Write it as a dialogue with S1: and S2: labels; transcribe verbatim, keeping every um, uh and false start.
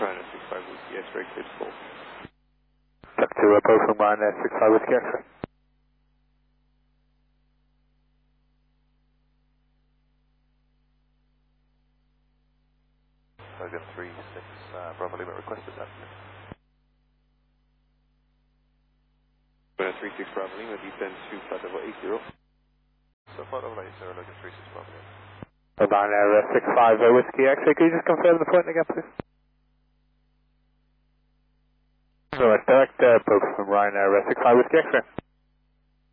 S1: Ryanair six five Whiskey X-ray, clear to fall.
S2: Check to uh, both from Ryanair six five Whiskey X-ray.
S1: Logan three six, uh, Bravo Lima request this afternoon. Ryanair three six Bravo Lima, descend to flight level eight zero. So flight level eight zero, Logan three six Bravo Lima.
S2: Ryanair uh, six five uh, Whiskey X-ray, could you just confirm the point again, please? Alright, direct uh, both from Ryanair uh, six five Whiskey X-ray.